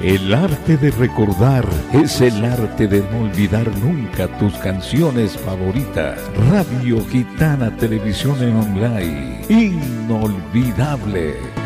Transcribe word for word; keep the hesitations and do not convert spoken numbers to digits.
El arte de recordar es el arte de no olvidar nunca tus canciones favoritas. Radio Gitana Televisión en Online. Inolvidable.